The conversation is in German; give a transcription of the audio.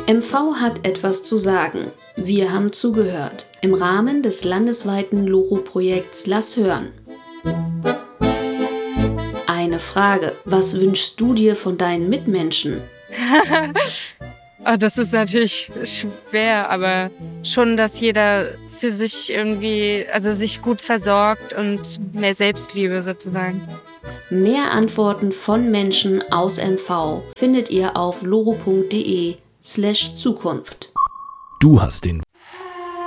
MV hat etwas zu sagen. Wir haben zugehört. Im Rahmen des landesweiten Loro-Projekts Lass hören. Eine Frage. Was wünschst du dir von deinen Mitmenschen? Das ist natürlich schwer, aber schon, dass jeder für sich irgendwie, also sich gut versorgt und mehr Selbstliebe sozusagen. Mehr Antworten von Menschen aus MV findet ihr auf loro.de/Zukunft. Du hast den